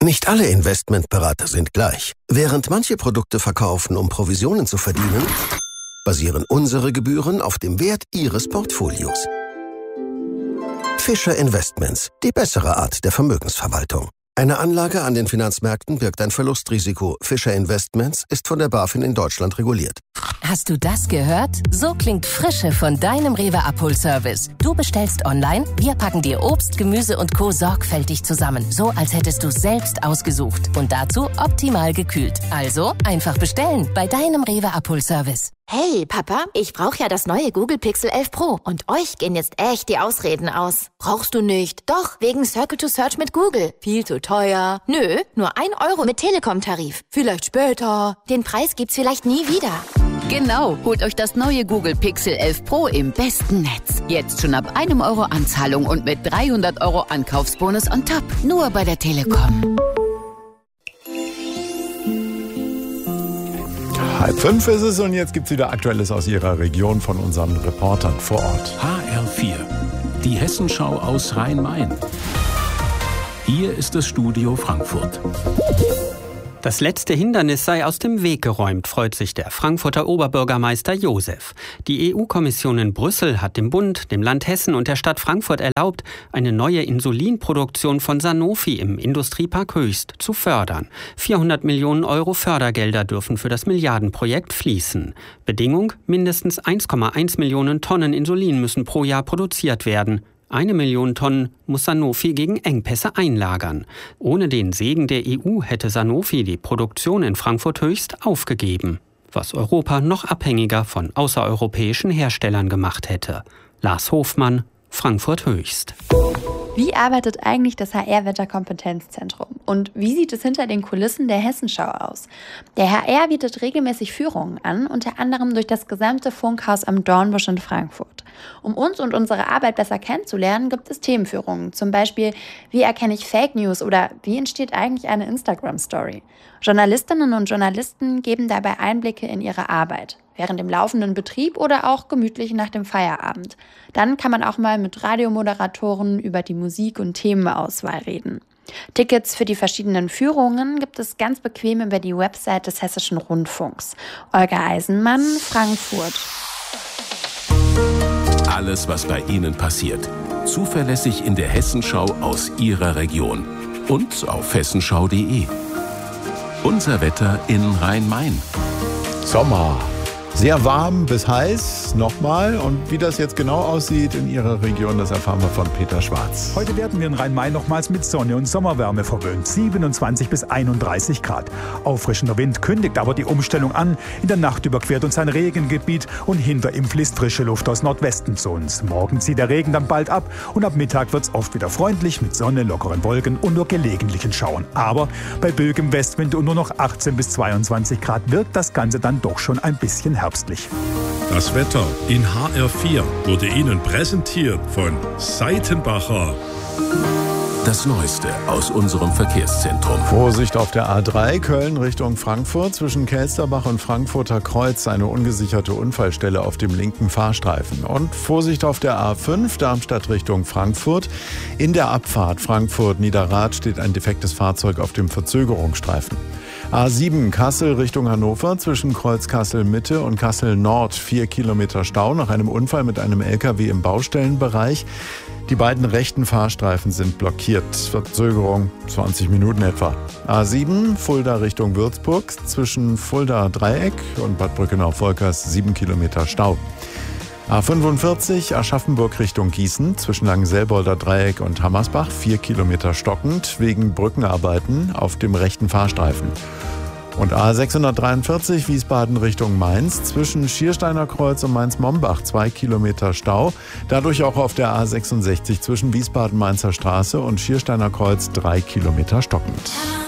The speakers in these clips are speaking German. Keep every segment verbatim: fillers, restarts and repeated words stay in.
Nicht alle Investmentberater sind gleich. Während manche Produkte verkaufen, um Provisionen zu verdienen, basieren unsere Gebühren auf dem Wert Ihres Portfolios. Fischer Investments, die bessere Art der Vermögensverwaltung. Eine Anlage an den Finanzmärkten birgt ein Verlustrisiko. Fischer Investments ist von der BaFin in Deutschland reguliert. Hast du das gehört? So klingt Frische von deinem Rewe-Abholservice. Du bestellst online, wir packen dir Obst, Gemüse und Co. sorgfältig zusammen. So, als hättest du es selbst ausgesucht. Und dazu optimal gekühlt. Also einfach bestellen bei deinem Rewe-Abholservice. Hey, Papa, ich brauche ja das neue Google Pixel elf Pro. Und euch gehen jetzt echt die Ausreden aus. Brauchst du nicht? Doch, wegen Circle to Search mit Google. Viel zu teuer. Nö, nur ein Euro mit Telekom-Tarif. Vielleicht später. Den Preis gibt's vielleicht nie wieder. Genau, holt euch das neue Google Pixel elf Pro im besten Netz. Jetzt schon ab einem Euro Anzahlung und mit dreihundert Euro Ankaufsbonus on top. Nur bei der Telekom. Halb fünf ist es und jetzt gibt es wieder Aktuelles aus Ihrer Region von unseren Reportern vor Ort. H R vier, die Hessenschau aus Rhein-Main. Hier ist das Studio Frankfurt. Das letzte Hindernis sei aus dem Weg geräumt, freut sich der Frankfurter Oberbürgermeister Josef. Die E U-Kommission in Brüssel hat dem Bund, dem Land Hessen und der Stadt Frankfurt erlaubt, eine neue Insulinproduktion von Sanofi im Industriepark Höchst zu fördern. vierhundert Millionen Euro Fördergelder dürfen für das Milliardenprojekt fließen. Bedingung: mindestens eins Komma eins Millionen Tonnen Insulin müssen pro Jahr produziert werden. Eine Million Tonnen muss Sanofi gegen Engpässe einlagern. Ohne den Segen der E U hätte Sanofi die Produktion in Frankfurt Höchst aufgegeben, was Europa noch abhängiger von außereuropäischen Herstellern gemacht hätte. Lars Hofmann, Frankfurt Höchst. Wie arbeitet eigentlich das H R-Wetterkompetenzzentrum? Und wie sieht es hinter den Kulissen der Hessenschau aus? Der H R bietet regelmäßig Führungen an, unter anderem durch das gesamte Funkhaus am Dornbusch in Frankfurt. Um uns und unsere Arbeit besser kennenzulernen, gibt es Themenführungen. Zum Beispiel, wie erkenne ich Fake News oder wie entsteht eigentlich eine Instagram-Story? Journalistinnen und Journalisten geben dabei Einblicke in ihre Arbeit, während dem laufenden Betrieb oder auch gemütlich nach dem Feierabend. Dann kann man auch mal mit Radiomoderatoren über die Musik- und Themenauswahl reden. Tickets für die verschiedenen Führungen gibt es ganz bequem über die Website des Hessischen Rundfunks. Olga Eisenmann, Frankfurt. Alles, was bei Ihnen passiert. Zuverlässig in der Hessenschau aus Ihrer Region. Und auf hessenschau punkt de. Unser Wetter in Rhein-Main. Sommer. Sehr warm bis heiß, nochmal. Und wie das jetzt genau aussieht in Ihrer Region, das erfahren wir von Peter Schwarz. Heute werden wir in Rhein-Main nochmals mit Sonne und Sommerwärme verwöhnt. siebenundzwanzig bis einunddreißig Grad. Auffrischender Wind kündigt aber die Umstellung an. In der Nacht überquert uns ein Regengebiet und hinter ihm fließt frische Luft aus Nordwesten zu uns. Morgen zieht der Regen dann bald ab und ab Mittag wird es oft wieder freundlich mit Sonne, lockeren Wolken und nur gelegentlichen Schauern. Aber bei böigem Westwind und nur noch achtzehn bis zweiundzwanzig Grad wirkt das Ganze dann doch schon ein bisschen herbstlich. Das Wetter in H R vier wurde Ihnen präsentiert von Seitenbacher. Das Neueste aus unserem Verkehrszentrum. Vorsicht auf der A drei Köln Richtung Frankfurt. Zwischen Kelsterbach und Frankfurter Kreuz eine ungesicherte Unfallstelle auf dem linken Fahrstreifen. Und Vorsicht auf der A fünf Darmstadt Richtung Frankfurt. In der Abfahrt Frankfurt-Niederrad steht ein defektes Fahrzeug auf dem Verzögerungsstreifen. A sieben Kassel Richtung Hannover, zwischen Kreuz Kassel Mitte und Kassel Nord vier Kilometer Stau nach einem Unfall mit einem L K W im Baustellenbereich. Die beiden rechten Fahrstreifen sind blockiert. Verzögerung zwanzig Minuten etwa. A sieben Fulda Richtung Würzburg, zwischen Fulda Dreieck und Bad Brückenau-Volkers sieben Kilometer Stau. A fünfundvierzig Aschaffenburg Richtung Gießen, zwischen Langenselbolder Dreieck und Hammersbach vier Kilometer stockend wegen Brückenarbeiten auf dem rechten Fahrstreifen. Und A sechshundertdreiundvierzig Wiesbaden Richtung Mainz, zwischen Schiersteiner Kreuz und Mainz-Mombach zwei Kilometer Stau. Dadurch auch auf der A sechsundsechzig zwischen Wiesbaden-Mainzer Straße und Schiersteiner Kreuz drei Kilometer stockend.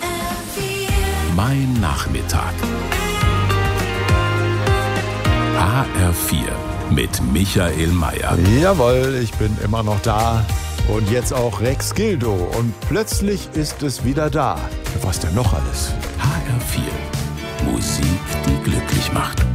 Mein Nachmittag. H R vier mit Michael Mayer. Jawohl, ich bin immer noch da. Und jetzt auch Rex Gildo. Und plötzlich ist es wieder da. Was denn noch alles? H R vier. Musik, die glücklich macht.